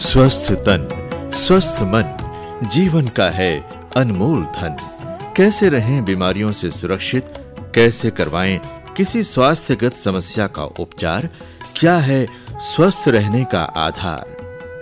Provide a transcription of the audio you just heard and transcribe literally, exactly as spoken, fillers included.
स्वस्थ तन, स्वस्थ मन जीवन का है अनमोल धन। कैसे रहें बीमारियों से सुरक्षित, कैसे करवाएं किसी स्वास्थ्यगत समस्या का उपचार, क्या है स्वस्थ रहने का आधार।